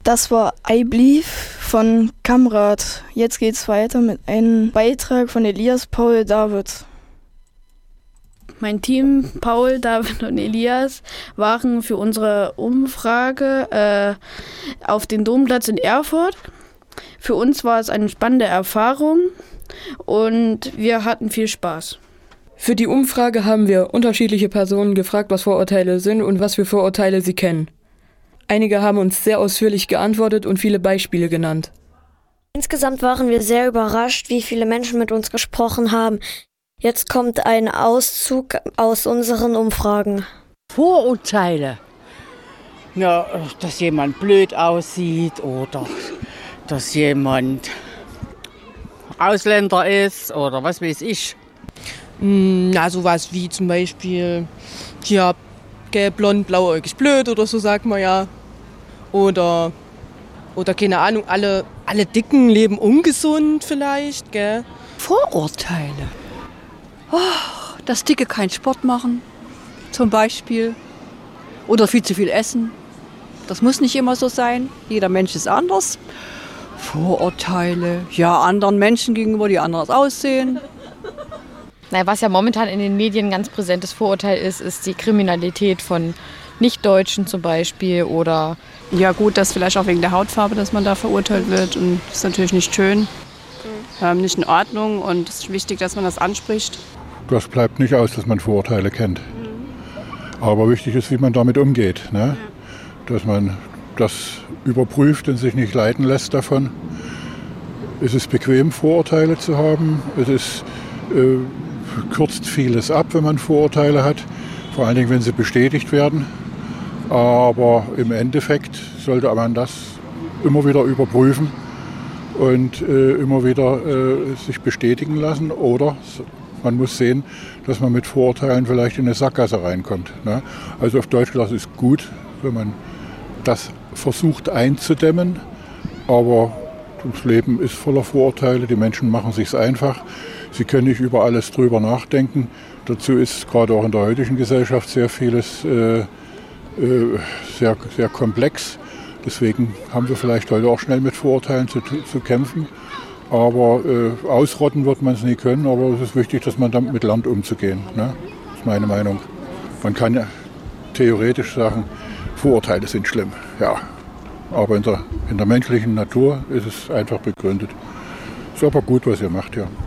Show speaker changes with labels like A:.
A: Das war I Believe von Kamrat. Jetzt geht's weiter mit einem Beitrag von Elias, Paul, David.
B: Mein Team, Paul, David und Elias, waren für unsere Umfrage auf dem Domplatz in Erfurt. Für uns war es eine spannende Erfahrung und wir hatten viel Spaß.
C: Für die Umfrage haben wir unterschiedliche Personen gefragt, was Vorurteile sind und was für Vorurteile sie kennen. Einige haben uns sehr ausführlich geantwortet und viele Beispiele genannt.
D: Insgesamt waren wir sehr überrascht, wie viele Menschen mit uns gesprochen haben. Jetzt kommt ein Auszug aus unseren Umfragen.
E: Vorurteile. Ja, dass jemand blöd aussieht oder dass jemand Ausländer ist oder was weiß ich.
F: Na, sowas wie zum Beispiel, ja, blond, blauäugig, blöd oder so, sagt man ja. Oder keine Ahnung, alle Dicken leben ungesund vielleicht, gell?
G: Vorurteile. Oh, dass Dicke keinen Sport machen, zum Beispiel. Oder viel zu viel essen. Das muss nicht immer so sein. Jeder Mensch ist anders. Vorurteile, ja, anderen Menschen gegenüber, die anders aussehen.
H: Naja, was ja momentan in den Medien ein ganz präsentes Vorurteil ist die Kriminalität von Nicht-Deutschen zum Beispiel oder...
I: Ja gut, das vielleicht auch wegen der Hautfarbe, dass man da verurteilt wird und das ist natürlich nicht schön, nicht in Ordnung und es ist wichtig, dass man das anspricht.
J: Das bleibt nicht aus, dass man Vorurteile kennt. Aber wichtig ist, wie man damit umgeht, ne? Dass man das überprüft und sich nicht leiten lässt davon. Es ist bequem, Vorurteile zu haben. Es kürzt vieles ab, wenn man Vorurteile hat. Vor allen Dingen, wenn sie bestätigt werden. Aber im Endeffekt sollte man das immer wieder überprüfen und immer wieder sich bestätigen lassen. Oder man muss sehen, dass man mit Vorurteilen vielleicht in eine Sackgasse reinkommt, ne? Also auf Deutsch gesagt, ist gut, wenn man das versucht einzudämmen. Aber das Leben ist voller Vorurteile, die Menschen machen es sich einfach. Sie können nicht über alles drüber nachdenken. Dazu ist gerade auch in der heutigen Gesellschaft sehr vieles sehr, sehr komplex. Deswegen haben wir vielleicht heute auch schnell mit Vorurteilen zu kämpfen. Aber ausrotten wird man es nie können. Aber es ist wichtig, dass man damit lernt, umzugehen, ne? Das ist meine Meinung. Man kann ja theoretisch sagen, Vorurteile sind schlimm. Ja. Aber in der menschlichen Natur ist es einfach begründet. Ist aber gut, was ihr macht, ja.